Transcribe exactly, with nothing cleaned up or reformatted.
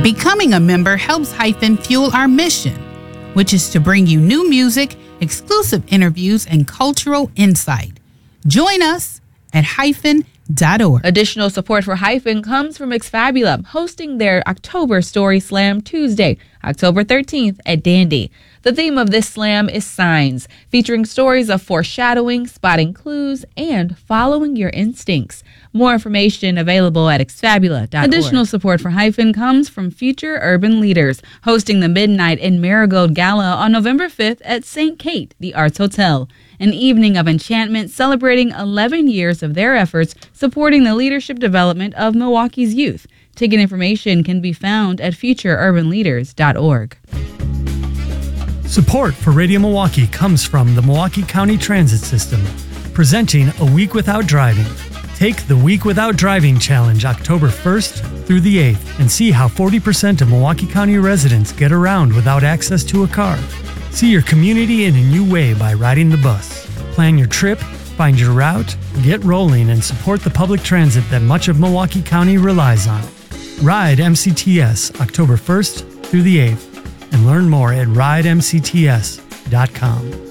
Becoming a member helps Hyphen fuel our mission, which is to bring you new music, exclusive interviews, and cultural insight. Join us at hyphen dot org. Additional support for Hyphen comes from Exfabula, hosting their October Story Slam Tuesday, October thirteenth at Dandy. The theme of this slam is signs, featuring stories of foreshadowing, spotting clues, and following your instincts. More information available at exfabula dot org. Additional support for Hyphen comes from Future Urban Leaders, hosting the Midnight and Marigold Gala on November fifth at Saint Kate, the Arts Hotel. An evening of enchantment celebrating eleven years of their efforts supporting the leadership development of Milwaukee's youth. Ticket information can be found at future urban leaders dot org. Support for Radio Milwaukee comes from the Milwaukee County Transit System, presenting A Week Without Driving. Take the Week Without Driving Challenge October first through the eighth and see how forty percent of Milwaukee County residents get around without access to a car. See your community in a new way by riding the bus. Plan your trip, find your route, get rolling, and support the public transit that much of Milwaukee County relies on. Ride M C T S October first through the eighth and learn more at ride m c t s dot com.